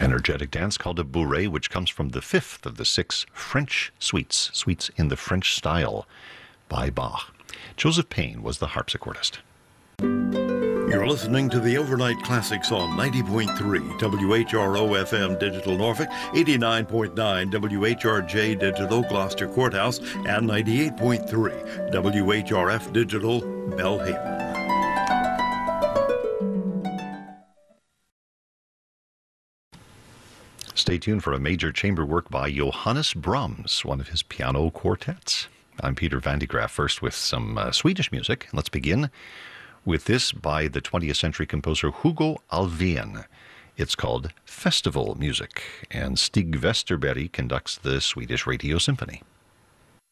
Energetic dance called a bourrée, which comes from the fifth of the six French suites in the French style by Bach. Joseph Payne was the harpsichordist. You're listening to the Overnight Classics on 90.3 WHRO FM Digital Norfolk, 89.9 WHRJ Digital Gloucester Courthouse, and 98.3 WHRF Digital Belhaven. Stay tuned for a major chamber work by Johannes Brahms, one of his piano quartets. I'm Peter Van de Graaff, first with some Swedish music. Let's begin with this by the 20th century composer Hugo Alfvén. It's called Festival Music, and Stig Westerberg conducts the Swedish Radio Symphony.